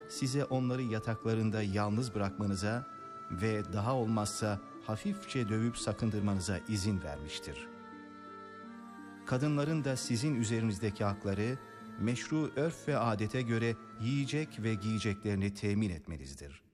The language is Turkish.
size onları yataklarında yalnız bırakmanıza ve daha olmazsa hafifçe dövüp sakındırmanıza izin vermiştir. Kadınların da sizin üzerinizdeki hakları, meşru örf ve adete göre yiyecek ve giyeceklerini temin etmenizdir.